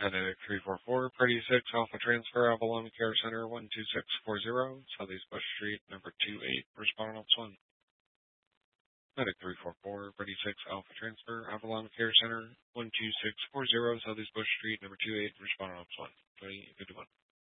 Medic 344, Party 6, Alpha Transfer, Avalon Care Center 12640, Southeast Bush Street, number 28, respond on Ops 1. Medic 344, Party 6, Alpha Transfer, Avalon Care Center 12640, Southeast Bush Street, number 28, respond on Ops 1. 2051.